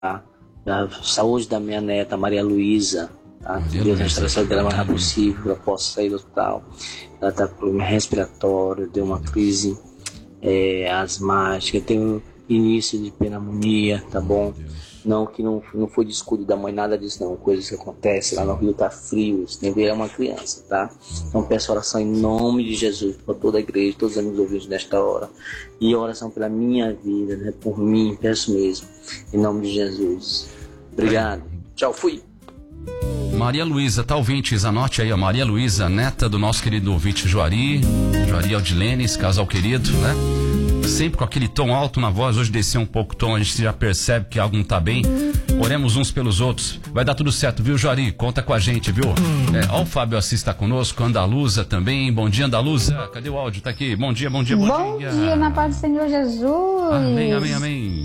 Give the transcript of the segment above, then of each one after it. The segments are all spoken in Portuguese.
a saúde da minha neta, Maria Luísa, tá? Deus restauração dela mais rápido possível, ela possa sair do hospital. Ela está com problema respiratório, deu uma crise asmática, tem um início de pneumonia, tá bom? Não, que não foi descuido da mãe, nada disso não, coisas que acontecem lá no Rio, tá frio, isso tem a ver, é uma criança, tá? Então peço oração em nome de Jesus, por toda a igreja, todos os amigos ouvintes nesta hora, e oração pela minha vida, né? Por mim, peço mesmo, em nome de Jesus. Obrigado, tchau, fui! Maria Luísa, tá ouvintes, anote aí, a Maria Luísa, neta do nosso querido ouvinte Juari Aldilene, esse casal querido, né? Sempre com aquele tom alto na voz, hoje desceu um pouco o tom, a gente já percebe que algo não tá bem. Oremos uns pelos outros, vai dar tudo certo, viu, Juari? Conta com a gente, viu? Ó, o Fábio Assis tá conosco, Andaluza também, bom dia, Andaluza, cadê o áudio? Tá aqui, bom dia. Bom dia, na paz do Senhor Jesus. Amém.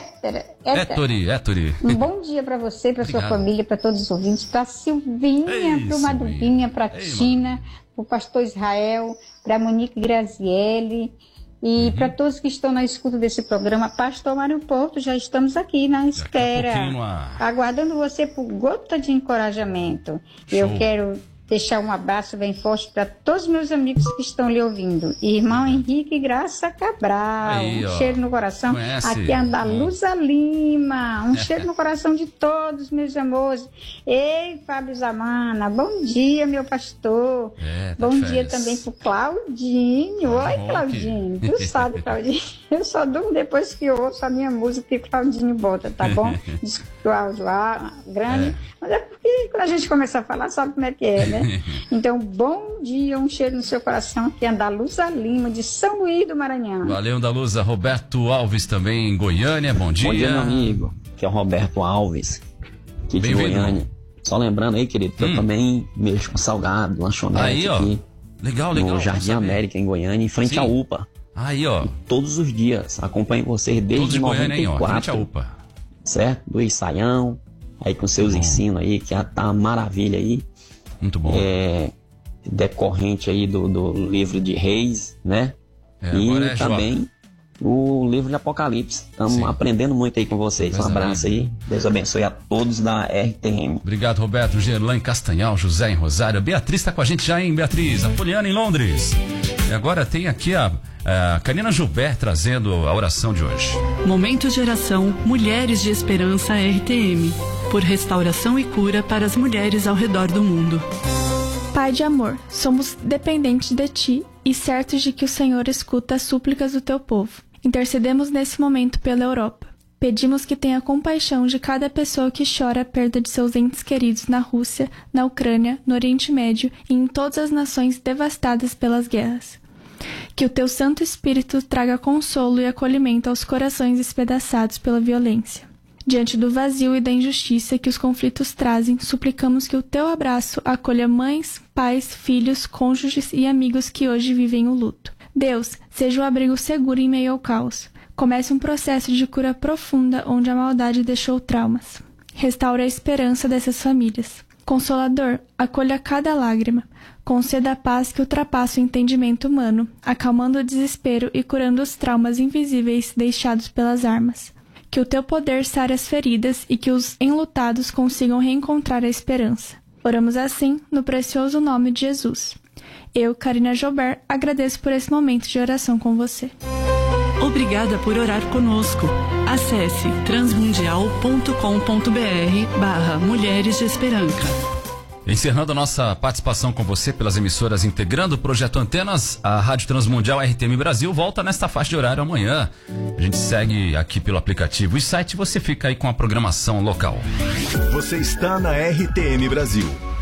Héctori. Um bom dia pra você, pra sua família, pra todos os ouvintes, pra Silvinha, pro Madruguinha, pra Tina, pro pastor Israel, pra Monique Graziele. E para todos que estão na escuta desse programa, Pastor Mário Porto, já estamos aqui na espera, aguardando você por gota de encorajamento. Show. Eu quero deixar um abraço bem forte para todos os meus amigos que estão lhe ouvindo. Irmão Henrique Graça Cabral, aí, cheiro no coração. Conhece? Aqui é Andaluza Lima, cheiro no coração de todos, meus amores. Ei, Fábio Zamana, bom dia, meu pastor. Bom dia também pro Claudinho. Oi, Claudinho. Tu sabe, Claudinho, eu só durmo depois que eu ouço a minha música que o Claudinho bota, tá bom? Desculpa o áudio grande, mas é porque quando a gente começa a falar, sabe como é que é, né? Então, bom dia, um cheiro no seu coração, aqui é Andaluza Lima, de São Luís do Maranhão. Valeu, Andaluza. Roberto Alves também, em Goiânia, bom dia. Bom dia, meu amigo, que é o Roberto Alves, aqui de Goiânia. Só lembrando aí, querido, que eu também mexo com salgado, lanchonete aí, aqui. Legal. No Jardim América, em Goiânia, em frente à UPA. Aí, ó. E todos os dias, acompanho vocês desde 94. Frente à UPA. Certo? Do ensaião, aí com seus ensinos aí, que tá uma maravilha aí. Muito bom. Decorrente aí do livro de Reis, né? E também o livro de Apocalipse. Estamos aprendendo muito aí com vocês. Um abraço aí. Deus abençoe a todos da RTM. Obrigado, Roberto. Gerlã em Castanhal, José em Rosário. Beatriz está com a gente já, hein, Beatriz? A Poliana em Londres. E agora tem aqui a Karina Gilbert trazendo a oração de hoje. Momento de oração Mulheres de Esperança RTM. Por restauração e cura para as mulheres ao redor do mundo. Pai de amor, somos dependentes de Ti e certos de que o Senhor escuta as súplicas do Teu povo. Intercedemos nesse momento pela Europa. Pedimos que tenha compaixão de cada pessoa que chora a perda de seus entes queridos na Rússia, na Ucrânia, no Oriente Médio e em todas as nações devastadas pelas guerras. Que o Teu Santo Espírito traga consolo e acolhimento aos corações despedaçados pela violência. Diante do vazio e da injustiça que os conflitos trazem, suplicamos que o Teu abraço acolha mães, pais, filhos, cônjuges e amigos que hoje vivem o luto. Deus, seja o abrigo seguro em meio ao caos. Comece um processo de cura profunda onde a maldade deixou traumas. Restaure a esperança dessas famílias. Consolador, acolha cada lágrima. Conceda a paz que ultrapassa o entendimento humano, acalmando o desespero e curando os traumas invisíveis deixados pelas armas. Que o Teu poder sare as feridas e que os enlutados consigam reencontrar a esperança. Oramos assim no precioso nome de Jesus. Eu, Karina Gilbert, agradeço por esse momento de oração com você. Obrigada por orar conosco. Acesse transmundial.com.br/Mulheres de Esperança. Encerrando a nossa participação com você pelas emissoras integrando o Projeto Antenas, a Rádio Transmundial RTM Brasil volta nesta faixa de horário amanhã. A gente segue aqui pelo aplicativo e site, você fica aí com a programação local. Você está na RTM Brasil.